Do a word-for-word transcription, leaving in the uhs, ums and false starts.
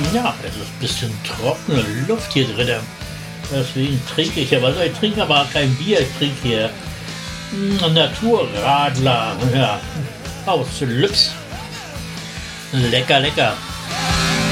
Ja, es ist ein bisschen trockene Luft hier drin. Deswegen trinke ich, aber ich trinke aber kein Bier, ich trinke hier mm, Naturradler, ja, aus Lübs. Lecker, lecker.